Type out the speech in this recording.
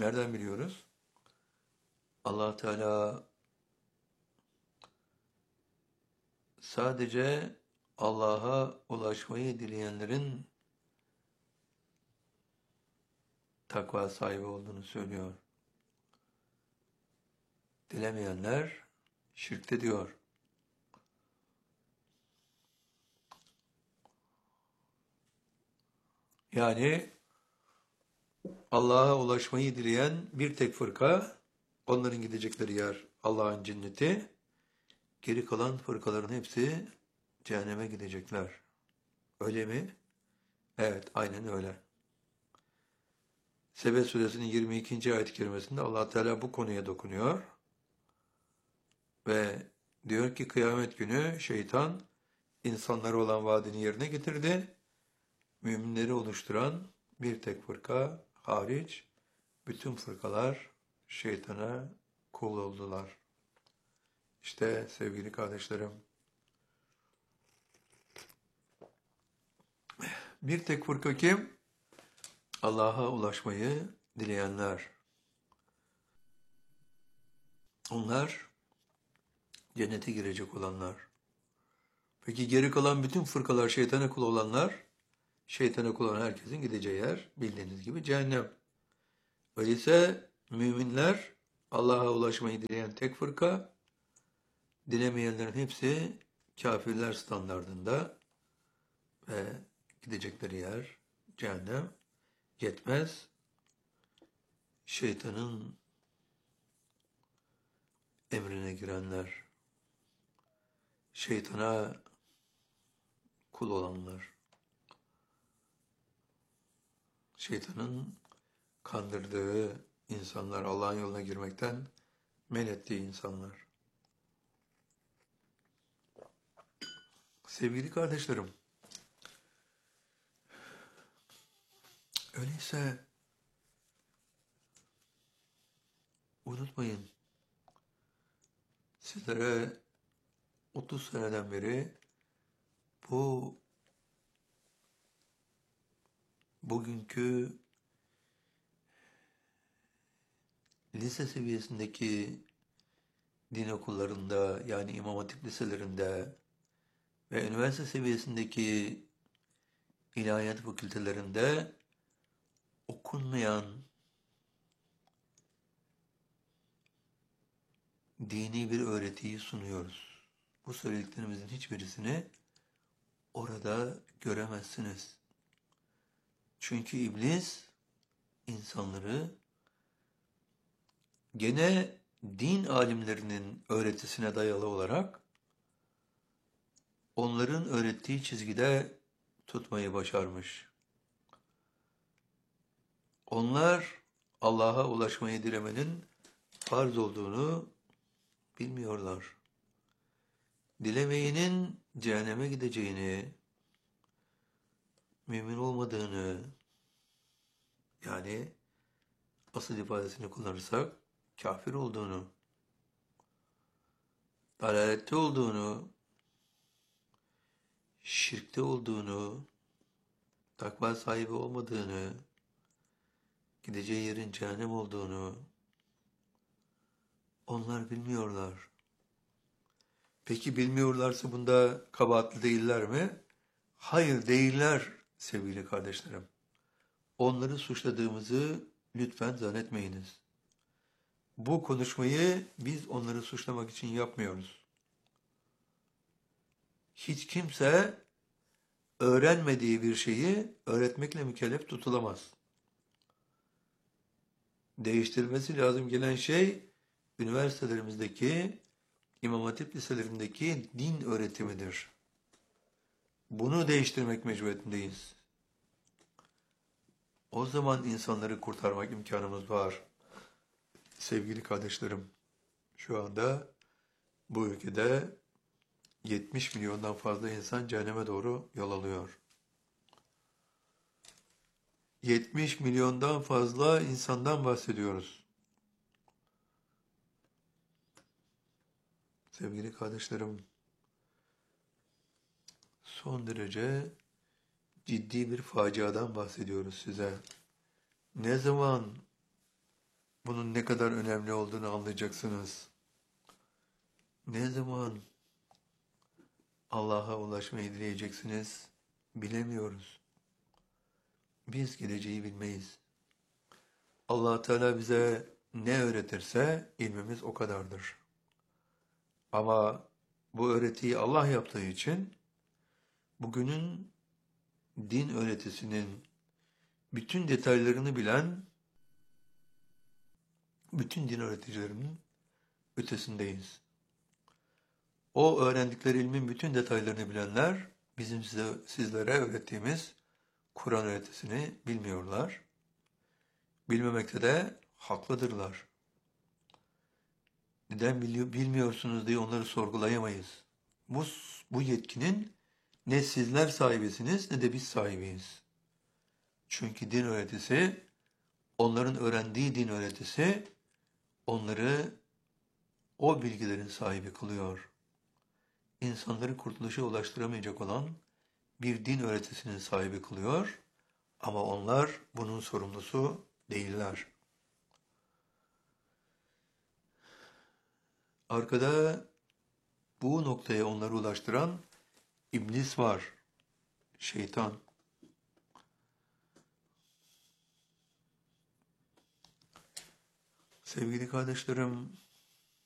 Nereden biliyoruz? Allah Teala sadece Allah'a ulaşmayı dileyenlerin takva sahibi olduğunu söylüyor. Dilemeyenler şirkte diyor. Yani Allah'a ulaşmayı dileyen bir tek fırka, onların gidecekleri yer Allah'ın cenneti, geri kalan fırkaların hepsi cehenneme gidecekler. Öyle mi? Evet, aynen öyle. Sebe suresinin 22. ayet-i kerimesinde Allah Teala bu konuya dokunuyor ve diyor ki kıyamet günü şeytan insanlara olan vaadini yerine getirdi. Müminleri oluşturan bir tek fırka hariç bütün fırkalar şeytana kul oldular. İşte sevgili kardeşlerim, bir tek fırka kim? Allah'a ulaşmayı dileyenler. Onlar cennete girecek olanlar. Peki geri kalan bütün fırkalar şeytana kul olanlar, şeytana kul olan herkesin gideceği yer bildiğiniz gibi cehennem. Öyleyse müminler Allah'a ulaşmayı dileyen tek fırka, dilemeyenlerin hepsi kafirler standardında ve gidecekleri yer cehennem. Yetmez, şeytanın emrine girenler, şeytana kul olanlar, şeytanın kandırdığı insanlar, Allah'ın yoluna girmekten men ettiği insanlar. Sevgili kardeşlerim, öyleyse unutmayın, sizlere 30 seneden beri bu bugünkü lise seviyesindeki din okullarında yani İmam Hatip liselerinde ve üniversite seviyesindeki ilahiyat fakültelerinde okunmayan dini bir öğretiyi sunuyoruz. Bu söylediklerimizin hiçbirisini orada göremezsiniz. Çünkü iblis insanları gene din alimlerinin öğretisine dayalı olarak onların öğrettiği çizgide tutmayı başarmış. Onlar Allah'a ulaşmayı dilemenin farz olduğunu bilmiyorlar. Dilemeyenin cehenneme gideceğini, mümin olmadığını, yani asıl ifadesini kullanırsak kafir olduğunu, dalalette olduğunu, şirkte olduğunu, takva sahibi olmadığını, gideceği yerin cehennem olduğunu onlar bilmiyorlar. Peki bilmiyorlarsa bunda kabahatli değiller mi? Hayır değiller sevgili kardeşlerim. Onları suçladığımızı lütfen zannetmeyiniz. Bu konuşmayı biz onları suçlamak için yapmıyoruz. Hiç kimse öğrenmediği bir şeyi öğretmekle mükellef tutulamaz. Değiştirilmesi lazım gelen şey üniversitelerimizdeki, İmam Hatip liselerindeki din öğretimidir. Bunu değiştirmek mecburiyetindeyiz. O zaman insanları kurtarmak imkanımız var. Sevgili kardeşlerim, şu anda bu ülkede 70 milyondan fazla insan cehenneme doğru yol alıyor. 70 milyondan fazla insandan bahsediyoruz. Sevgili kardeşlerim, son derece ciddi bir faciadan bahsediyoruz size. Ne zaman bunun ne kadar önemli olduğunu anlayacaksınız. Ne zaman Allah'a ulaşmayı dileyeceksiniz bilemiyoruz. Biz geleceği bilmeyiz. Allah Teala bize ne öğretirse ilmimiz o kadardır. Ama bu öğretiyi Allah yaptığı için bugünün din öğretisinin bütün detaylarını bilen bütün din öğreticilerinin ötesindeyiz. O öğrendikleri ilmin bütün detaylarını bilenler bizim sizlere öğrettiğimiz Kur'an öğretisini bilmiyorlar. Bilmemekte de haklıdırlar. Neden bilmiyorsunuz diye onları sorgulayamayız. Bu yetkinin ne sizler sahibisiniz ne de biz sahibiyiz. Çünkü din öğretisi, onların öğrendiği din öğretisi onları o bilgilerin sahibi kılıyor. İnsanları kurtuluşa ulaştıramayacak olan bir din öğretisinin sahibi kılıyor ama onlar bunun sorumlusu değiller. Arkada bu noktaya onları ulaştıran iblis var, şeytan. Sevgili kardeşlerim,